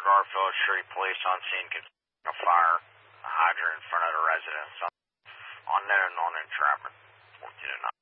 Garfield, Street Police on scene concerning a fire, a hydrant in front of the residence. On net and on entrapment, 1409.